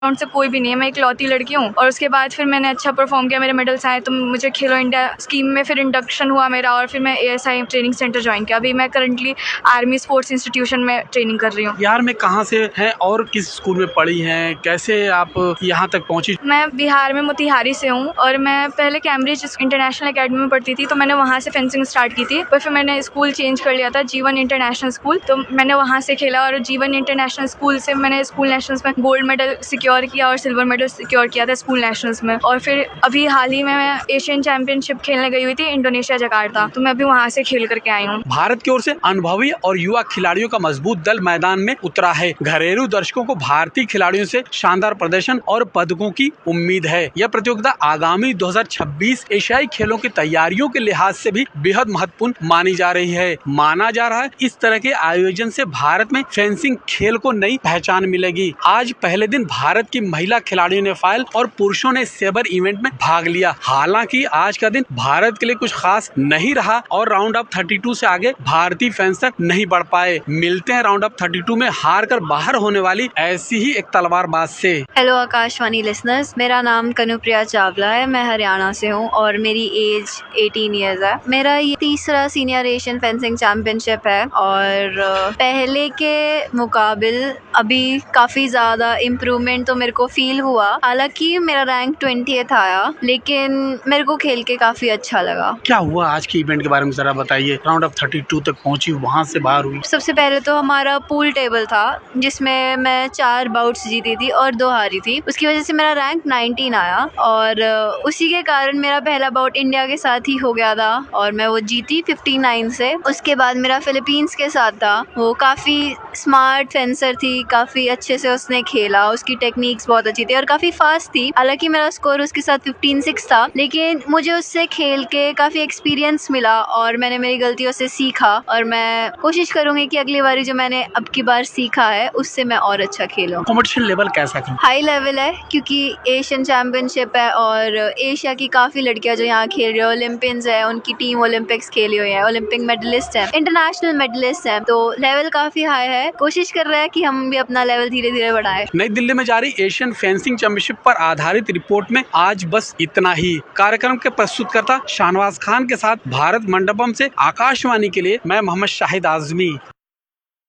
Background से कोई भी नहीं है, मैं इकलौती लड़की हूँ। और उसके बाद फिर मैंने अच्छा परफॉर्म किया, मेरे मेडल्स आए, तो मुझे खेलो इंडिया स्कीम में फिर इंडक्शन हुआ मेरा और फिर मैं ASI ट्रेनिंग सेंटर ज्वाइन किया। अभी मैं करंटली आर्मी स्पोर्ट्स इंस्टीट्यूशन में ट्रेनिंग कर रही हूँ। बिहार में कहाँ से हैं और किस स्कूल में पढ़ी हैं, कैसे आप यहाँ तक पहुँची? मैं बिहार में मोतिहारी से हूँ और मैं पहले कैम्ब्रिज इंटरनेशनल एकेडमी में पढ़ती थी, तो मैंने वहाँ से फेंसिंग स्टार्ट की थी। पर फिर मैंने स्कूल चेंज कर लिया था, जीवन इंटरनेशनल स्कूल, तो मैंने वहाँ से खेला और जीवन इंटरनेशनल स्कूल से मैंने स्कूल नेशनल्स में गोल्ड मेडल सिक्योर किया और सिल्वर मेडल सिक्योर किया था स्कूल नेशनल्स में। और फिर अभी हाल ही में मैं एशियन चैंपियनशिप खेलने गई हुई थी इंडोनेशिया जकार्ता, तो मैं अभी वहाँ से खेल करके आई हूँ। भारत की ओर से अनुभवी और युवा खिलाड़ियों का मजबूत दल मैदान में उतरा है। घरेलू दर्शकों को भारतीय खिलाड़ियों से शानदार प्रदर्शन और पदकों की उम्मीद है। यह प्रतियोगिता आगामी 2026 एशियाई खेलों की तैयारियों के लिहाज से भी बेहद महत्वपूर्ण मानी जा रही है। माना जा रहा है इस तरह के आयोजन से भारत में फेंसिंग खेल को नई पहचान मिलेगी। आज पहले दिन भारत की महिला खिलाड़ियों ने फाइल और पुरुषों ने सेबर इवेंट में भाग लिया। हालांकि आज का दिन भारत के लिए कुछ खास नहीं रहा और राउंड ऑफ 32 से आगे भारतीय फेंसर नहीं बढ़ पाए। मिलते हैं राउंड ऑफ 32 में हार कर बाहर होने वाली ऐसी ही एक तलवारबाज से। हेलो आकाशवाणी लिसनर्स, मेरा नाम कनुप्रिया चावला है। मैं हरियाणा से हूँ और मेरी एज 18 ईयर्स है। मेरा ये तीसरा सीनियर एशियन फेंसिंग चैंपियनशिप है और पहले के मुकाबिल अभी काफी ज्यादा इम्प्रूवमेंट तो मेरे को फील हुआ। हालांकि मेरा रैंक 20th आया, लेकिन मेरे को खेल के काफी अच्छा लगा। क्या हुआ आज के इवेंट के बारे में जरा बताइए। राउंड ऑफ 32 तक पहुंची, वहां से बाहर हुई। सबसे पहले तो हमारा पूल टेबल था जिसमें मैं 4 बाउट्स जीती थी और 2 हारी थी। उसकी वजह से मेरा रैंक 19 आया और उसी के कारण मेरा पहला बाउट इंडिया के साथ ही हो गया था और मैं वो जीती 59 से। उसके बाद मेरा फिलीपींस के साथ था। वो काफी स्मार्ट फेंसर थी, काफी अच्छे से उसने खेला, उसकी टेक्निक्स बहुत अच्छी थी और काफी फास्ट थी। हालांकि मेरा स्कोर उसके साथ 15-6 था, लेकिन मुझे उससे खेल के काफी एक्सपीरियंस मिला और मैंने मेरी गलतियों से सीखा और मैं कोशिश करूंगी कि अगली बारी जो मैंने अब की बार सीखा है उससे मैं और अच्छा खेलूं। कॉम्पिटिशन लेवल कैसा था? हाई लेवल है, क्योंकि एशियन चैंपियनशिप है और एशिया की काफी लड़कियां जो यहाँ खेल रही है, ओलंपियंस है, उनकी टीम ओलंपिक्स खेली हुई है, ओलंपिक मेडलिस्ट है, इंटरनेशनल मेडलिस्ट है, तो लेवल काफी हाई है। कोशिश कर रहे हैं कि हम भी अपना लेवल धीरे धीरे बढ़ाएं। नई दिल्ली में जारी एशियन फेंसिंग चैंपियनशिप पर आधारित रिपोर्ट में आज बस इतना ही। कार्यक्रम के प्रस्तुतकर्ता शाहनवाज खान के साथ भारत मंडपम से आकाशवाणी के लिए मैं मोहम्मद शाहिद आजमी।